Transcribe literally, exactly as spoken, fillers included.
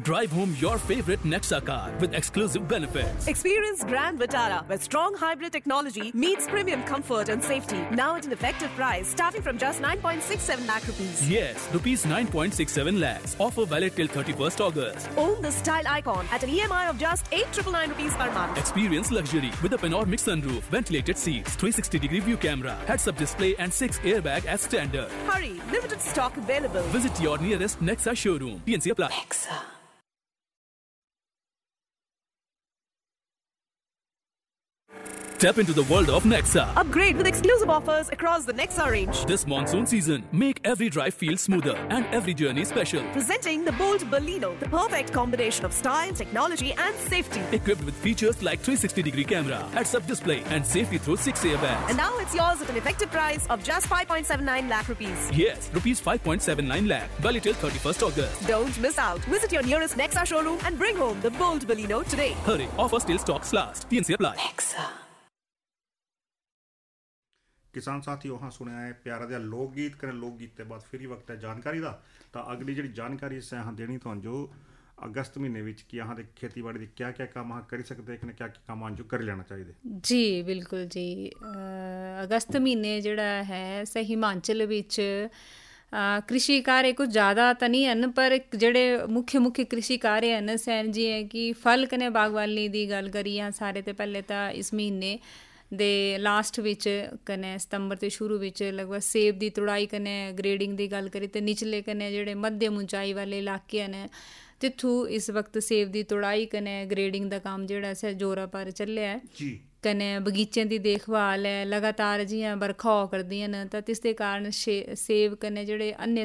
Drive home your favorite Nexa car with exclusive benefits. Experience Grand Vitara, where strong hybrid technology meets premium comfort and safety. Now at an effective price starting from just nine point six seven lakh rupees. Yes, rupees nine point six seven lakhs. Offer valid till thirty-first August. Own the style icon at an E M I of just eight thousand nine hundred ninety-nine rupees per month. Experience luxury with a panoramic sunroof, ventilated seats, three sixty degree view camera, heads-up display and six airbag as standard. Hurry, limited stock available. Visit your nearest Nexa showroom. T N C apply. Nexa. Step into the world of Nexa. Upgrade with exclusive offers across the Nexa range. This monsoon season, make every drive feel smoother and every journey special. Presenting the bold Baleno, the perfect combination of style, technology and safety. Equipped with features like three sixty degree camera, heads-up display and safety through six airbags. And now it's yours at an effective price of just five point seven nine lakh rupees. Yes, rupees five point seven nine lakh, valid till thirty-first August. Don't miss out. Visit your nearest Nexa showroom and bring home the bold Baleno today. Hurry, offer still stocks last. T N C apply. Nexa. किसान साथियों हाँ सुनिया है प्यारा जिहा लोक गीत कने लोक गीत के बाद फिर वक्त है जानकारी दा तो अगली जी जानकारी से हाँ देनी तो जो अगस्त महीने विच कि यहाँ खेतीबाड़ी के क्या क्या काम हाँ कर सकते हैं क्या क्या काम जो कर लेना चाहिए जी बिल्कुल जी अगस्त महीने जिहड़ा है सही हिमाचल विच कृषि कार्य कुछ ज़्यादा तो नहीं हैं पर जेडे मुख्य मुख्य कृषि कार्य हैं सैन जी है कि फल कने बागवानी की गल करिए सारे तो पहले तो इस महीने दे लास्ट विच कने सितंबर ते शुरू विच लगभग सेब की तुड़ाई कने ग्रेडिंग की गल करी ते निचले कने जेडे मध्यम ऊंचाई वाले इलाके ने तिथू इस वक्त सेब की तुड़ाई कने ग्रेडिंग का काम जेड़ा से जोरा पर चलिया है कने बगीचे की देखभाल है लगातार जियां बरखा हो करदियां न तां तिस दे कारण सेब कने जेडे अन्य